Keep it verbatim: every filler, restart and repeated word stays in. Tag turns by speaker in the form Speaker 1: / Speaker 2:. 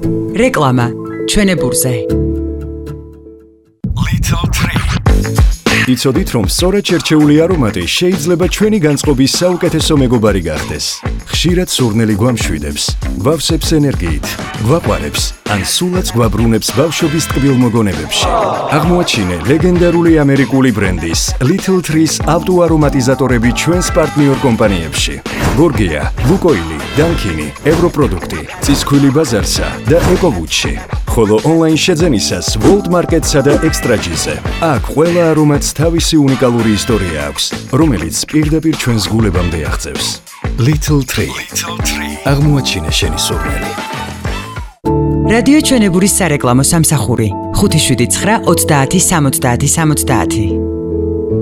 Speaker 1: რეკლამა ჩვენებურზე.
Speaker 2: Little Tree.
Speaker 3: იცოდით, რომ სწორედ შერჩეული არომატი შეიძლება ჩვენი განწყობის საუკეთესო მეგობარი გახდეს. ხშირად სურნელი გვამშვიდებს, გვავსებს ენერგიით, გვაყვარებს, ან სულაც გვაბრუნებს ბავშვობის ტკბილ მოგონებებში. აღმოაჩინე ლეგენდარული ამერიკული ბრენდის Little Trees ავტოარომატიზატორები ჩვენს პარტნიორ კომპანიებში. გორგია, ლუკოილი, დანკინი, ევროპროდუქტი, წისქვილი ბაზარსა და ეკოვუჩში. ხოლო ონლაინ შეძენისას World Market-სა და Extra-ჯიზე. აქ ყველა არომატს თავისი უნიკალური ისტორია აქვს, რომელიც პირდაპირ ჩვენს გულებამდე აღწევს. Little Tree.
Speaker 2: Little Tree.
Speaker 3: აღმოაჩინე შენი სურნელი.
Speaker 1: რადიო ჩვენებურის სარეკლამო სამსახური ხუთი შვიდი ცხრა ოცდაათი სამოცდაათი სამოცდაათი.